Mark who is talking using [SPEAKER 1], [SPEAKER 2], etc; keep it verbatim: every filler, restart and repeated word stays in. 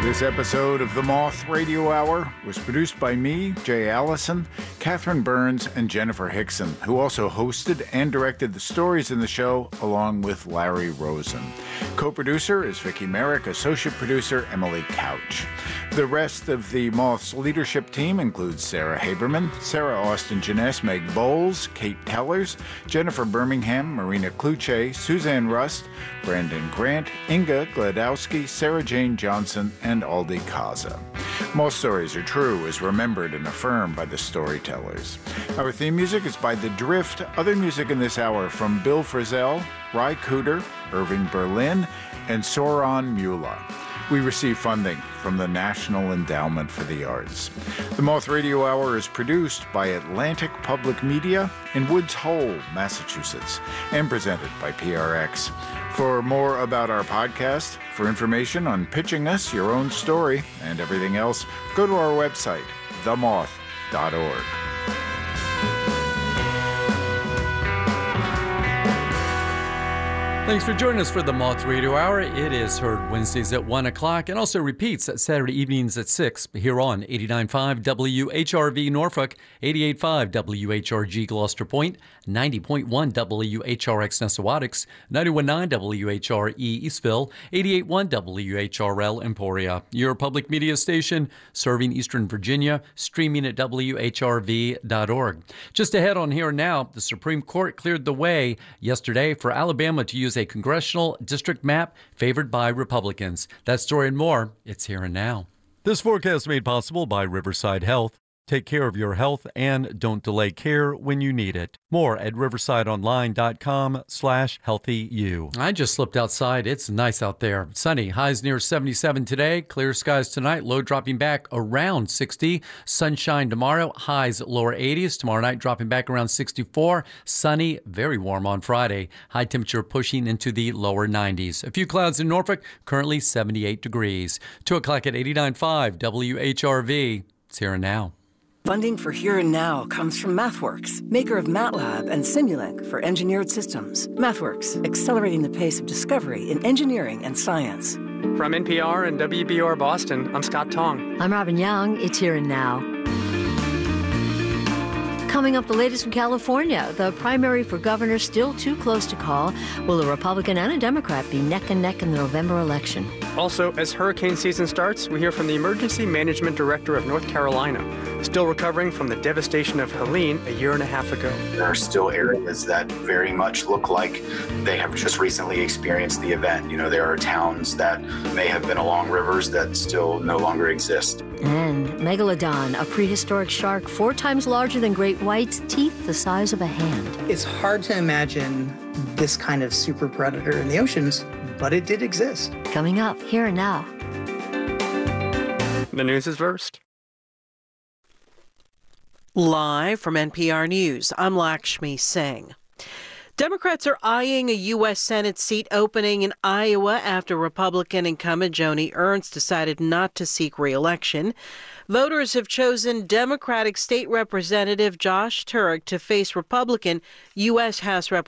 [SPEAKER 1] This episode of The Moth Radio Hour was produced by me, Jay Allison, Catherine Burns, and Jennifer Hickson, who also hosted and directed the stories in the show, along with Larry Rosen. Co-producer is Vicki Merrick, associate producer Emily Couch. The rest of the Moth's leadership team includes Sarah Haberman, Sarah Austin-Jeunesse, Meg Bowles, Kate Tellers, Jennifer Birmingham, Marina Kluche, Suzanne Rust, Brandon Grant, Inga Gladowski, Sarah Jane Johnson, and Aldi Kaza. Most stories are true, as remembered and affirmed by the storytellers. Our theme music is by The Drift. Other music in this hour from Bill Frisell, Ry Cooder, Irving Berlin, and Soron Mula. We receive funding from the National Endowment for the Arts. The Moth Radio Hour is produced by Atlantic Public Media in Woods Hole, Massachusetts, and presented by P R X. For more about our podcast, for information on pitching us your own story and everything else, go to our website, the moth dot org.
[SPEAKER 2] Thanks for joining us for the Moth Radio Hour. It is heard Wednesdays at one o'clock and also repeats at Saturday evenings at six here on eighty-nine point five W H R V Norfolk, eighty-eight point five W H R G Gloucester Point, ninety point one W H R X Nessawadox, ninety-one point nine W H R E Eastville, eighty-eight point one W H R L Emporia. Your public media station serving Eastern Virginia, streaming at W H R V dot org. Just ahead on Here and Now, the Supreme Court cleared the way yesterday for Alabama to use a congressional district map favored by Republicans. That story and more, it's Here and Now. This forecast made possible by Riverside Health. Take care of your health and don't delay care when you need it. More at riversideonline.com slash healthyu. I just slipped outside. It's nice out there. Sunny. Highs near seventy-seven today. Clear skies tonight. Low dropping back around sixty. Sunshine tomorrow. Highs lower eighties. Tomorrow night dropping back around sixty-four. Sunny. Very warm on Friday. High temperature pushing into the lower nineties. A few clouds in Norfolk. Currently seventy-eight degrees. two o'clock at eighty-nine point five W H R V. It's Here and Now.
[SPEAKER 3] Funding for Here and Now comes from MathWorks, maker of MATLAB and Simulink for engineered systems. MathWorks, accelerating the pace of discovery in engineering and science.
[SPEAKER 4] From N P R and W B R Boston, I'm Scott Tong.
[SPEAKER 5] I'm Robin Young. It's Here and Now. Coming up, the latest from California. The primary for governor still too close to call. Will a Republican and a Democrat be neck and neck in the November election?
[SPEAKER 4] Also, as hurricane season starts, we hear from the Emergency Management Director of North Carolina, still recovering from the devastation of Helene a year and a half ago.
[SPEAKER 6] There are still areas that very much look like they have just recently experienced the event. You know, there are towns that may have been along rivers that still no longer exist.
[SPEAKER 5] And Megalodon, a prehistoric shark four times larger than great whites, teeth the size of a hand.
[SPEAKER 7] It's hard to imagine this kind of super predator in the oceans, but it did exist.
[SPEAKER 5] Coming up, Here and Now.
[SPEAKER 4] The news is first.
[SPEAKER 8] Live from N P R News, I'm Lakshmi Singh. Democrats are eyeing a U S Senate seat opening in Iowa after Republican incumbent Joni Ernst decided not to seek re-election. Voters have chosen Democratic State Representative Josh Turek to face Republican U S House Representative